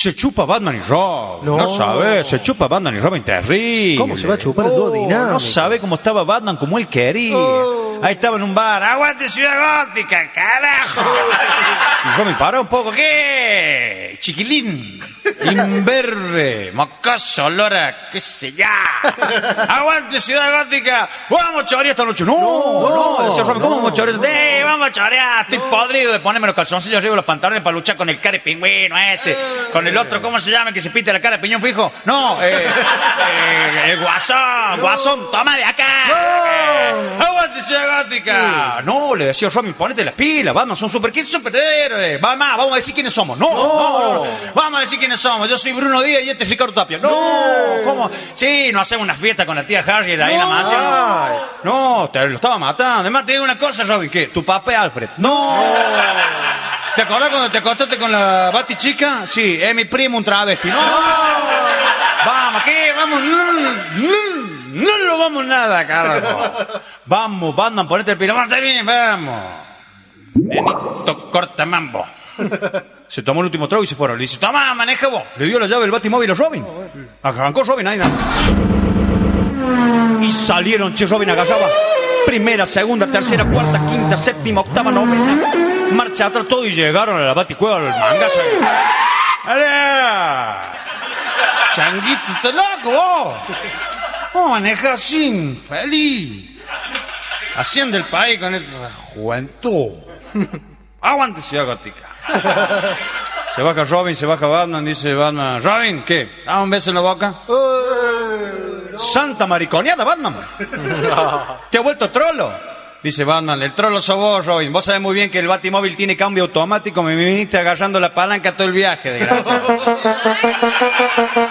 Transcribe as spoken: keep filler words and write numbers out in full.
Se chupa Batman y Robin. No, No. sabe, se chupa Batman y Robin terrible. ¿Cómo se va a chupar el dúo dinámico? No sabe cómo estaba Batman como él quería. Oh. Ahí estaba en un bar. ¡Aguante Ciudad Gótica, carajo! Y Robin, para un poco. ¿Qué? Chiquilín. Imberbe. Mocoso, olor a qué sé ya. ¡Aguante Ciudad Gótica! ¡Vamos a chorear esta noche! ¡No! No, no decía Robin, ¿cómo no. vamos a chorear? ¡Eh, vamos a chorear! Estoy podrido de ponerme los calzoncillos arriba de los pantalones para luchar con el cara de pingüino ese. Con el otro, ¿cómo se llama? Que se pinte la cara de piñón fijo. No, eh, eh, el guasón, guasón, toma de acá. Eh, ¡aguante Ciudad Gótica! No, le decía Robin, ponete las pilas, vamos, son super, ¿qué superhéroes? Vamos, vamos a decir quiénes somos. No, no, no, vamos a decir quiénes somos. Yo soy Bruno Díaz y este es Ricardo Tapia. No, ¿cómo? Sí, no hacemos unas fiestas con la tía Harriet ahí en la mansión. No, te lo estaba matando. Además, te digo una cosa, Robin, ¿qué? Tu papá es Alfred. No. ¿Te acordás cuando te acostaste con la Bati chica? Sí, es mi primo un travesti. No. Vamos, ¿qué? Vamos. No, no, no lo vamos nada, carajo. Vamos, Batman, ponete el pilo. Está bien, vamos. Benito Cortamambo. Se tomó el último trago y se fueron. Le dice, toma, maneja vos. Le dio la llave del Batimóvil a Robin. Arrancó Robin ahí. Y salieron, che, Robin agarraba. Primera, segunda, tercera, cuarta, quinta, séptima, octava, novena. Marcha atrás todo y llegaron a la Baticueva, al mangazo. ¡Ale! Changuito, ¿estás loco vos? ¿Cómo manejas sin feliz? Haciendo el país con esta juventud. Aguante Ciudad Gótica. Se baja Robin, se baja Batman, dice Batman, Robin, ¿qué? ¿Da un beso en la boca? Santa mariconeada, Batman. ¿Te ha vuelto trolo? Dice Batman, el trolo sos vos, Robin. Vos sabés muy bien que el Batimóvil tiene cambio automático. Me viniste agarrando la palanca todo el viaje, desgraciado.